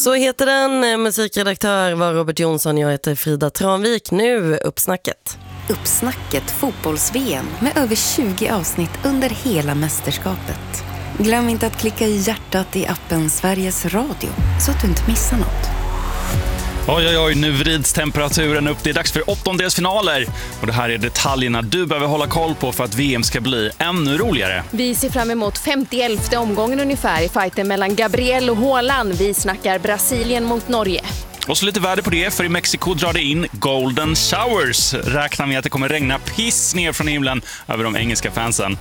Så heter den. Musikredaktör var Robert Jonsson. Jag heter Frida Tranvik. Nu Uppsnacket. Uppsnacket fotbolls-VM med över 20 avsnitt under hela mästerskapet. Glöm inte att klicka i hjärtat i appen Sveriges Radio så att du inte missar något. Oj, nu vrids temperaturen upp. Det är dags för åttondelsfinaler. Och det här är detaljerna du behöver hålla koll på för att VM ska bli ännu roligare. Vi ser fram emot 51:e omgången ungefär i fighten mellan Gabriel och Haaland. Vi snackar Brasilien mot Norge. Och så lite värde på det, för i Mexiko drar det in golden showers. Räknar med att det kommer regna piss ner från himlen över de engelska fansen.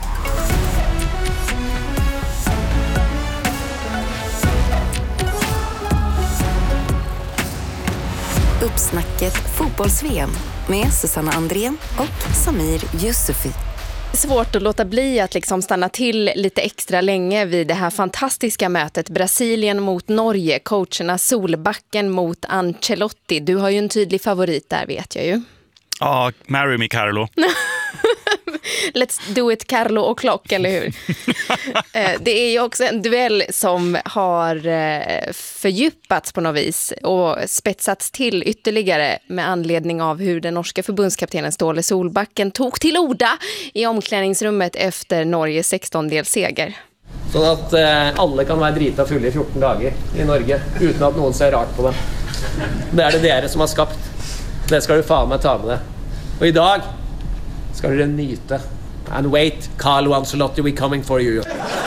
Uppsnacket fotbolls-VM med Susanna Andrén och Samir Yusufi. Det är svårt att låta bli att liksom stanna till lite extra länge vid det här fantastiska mötet Brasilien mot Norge, coacherna Solbacken mot Ancelotti. Du har ju en tydlig favorit där, vet jag ju. Ja, marry me Carlo. Let's do it Carlo och Klock, eller hur? Det är ju också en duell som har fördjupats på något vis och spetsats till ytterligare med anledning av hur den norska förbundskaptenen Ståle Solbacken tog till orda i omklädningsrummet efter Norges 16-delsseger. Så att alla kan vara drita fulla i 14 dagar i Norge utan att någon ser rart på dem. Det är det dere som har skapat. Det ska du fan med ta med det. Och idag ska du nyta. And wait, Carlo Ancelotti, we coming for you.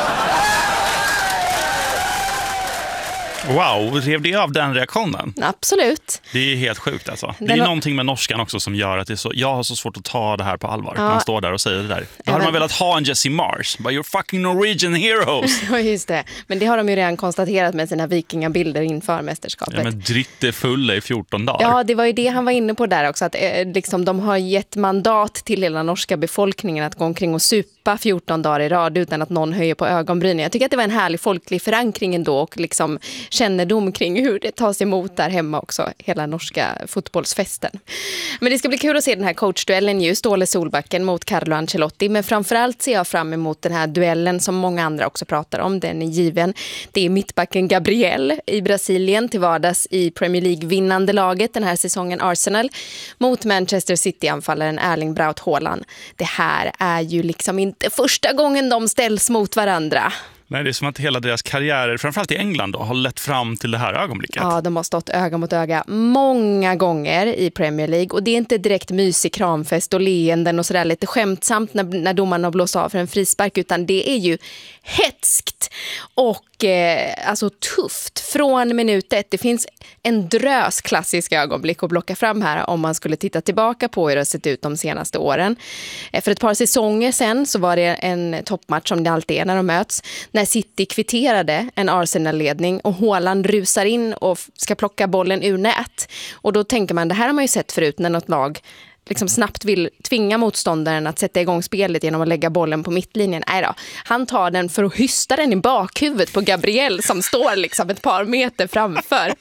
Wow, rev det av den reaktionen? Absolut. Det är helt sjukt alltså. Det är någonting med norskan också som gör att det är så, jag har så svårt att ta det här på allvar. När man står där och säger det där. Då hade man velat ha en Jesse Mars. But you're fucking Norwegian heroes. Ja, just det. Men det har de ju redan konstaterat med sina vikingabilder inför mästerskapet. Ja, men dritte fulla i 14 dagar. Ja, det var ju det han var inne på där också. Att liksom, de har gett mandat till hela norska befolkningen att gå omkring och supa 14 dagar i rad utan att någon höjer på ögonbrynen. Jag tycker att det var en härlig folklig förankring ändå och liksom kännedom kring hur det tas emot där hemma också, hela norska fotbollsfesten. Men det ska bli kul att se den här coachduellen ju, Ståle Solbacken mot Carlo Ancelotti, men framförallt ser jag fram emot den här duellen som många andra också pratar om, den är given. Det är mittbacken Gabriel i Brasilien, till vardags i Premier League-vinnande laget den här säsongen Arsenal, mot Manchester City-anfallaren Erling Braut Haaland. Det här är ju liksom inte första gången de ställs mot varandra. Nej, det är som att hela deras karriärer, framförallt i England då, har lett fram till det här ögonblicket. Ja, de har stått öga mot öga många gånger i Premier League. Och det är inte direkt mysig kramfest och leenden och sådär lite skämtsamt när domarna blåser av för en frispark. Utan det är ju hetskt och alltså tufft från minut 1. Det finns en drös klassiska ögonblick att blocka fram här om man skulle titta tillbaka på hur det har sett ut de senaste åren. För ett par säsonger sen så var det en toppmatch som det alltid är när de möts. När City kvitterade en Arsenal-ledning och Haaland rusar in och ska plocka bollen ur nät. Och då tänker man, det här har man ju sett förut när något lag liksom snabbt vill tvinga motståndaren att sätta igång spelet genom att lägga bollen på mittlinjen. Nej då, han tar den för att hysta den i bakhuvudet på Gabriel som står liksom ett par meter framför.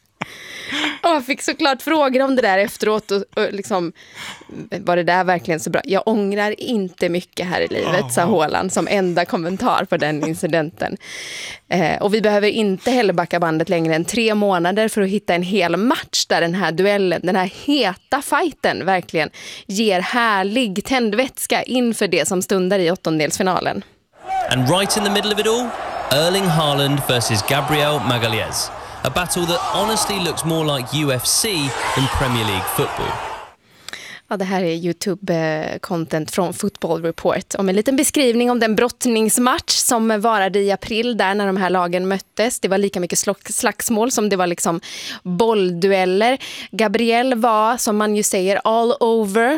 Och jag fick såklart frågor om det där efteråt och liksom, var det där verkligen så bra? Jag ångrar inte mycket här i livet, sa Haaland som enda kommentar på den incidenten. Och vi behöver inte heller backa bandet längre än 3 månader för att hitta en hel match där den här duellen, den här heta fighten verkligen ger härlig tändvätska inför det som stundar i åttondelsfinalen. And right in the middle of it all, Erling Haaland versus Gabriel Magalhaes. A battle that honestly looks more like UFC than Premier League football. Ja, det här är YouTube-content från Football Report om en liten beskrivning om den brottningsmatch som varade i april där när de här lagen möttes. Det var lika mycket slagsmål som det var liksom bolldueller. Gabriel var, som man ju säger, all over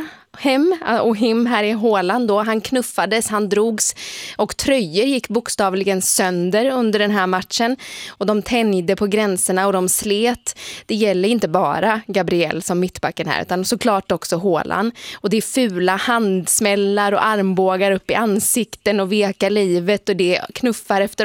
him här i Haaland då. Han knuffades, han drogs och tröjor gick bokstavligen sönder under den här matchen och de tänjde på gränserna och de slet. Det gäller inte bara Gabriel som mittbacken här utan såklart också Haaland, och det är fula handsmällar och armbågar upp i ansikten och veka livet och det knuffar efter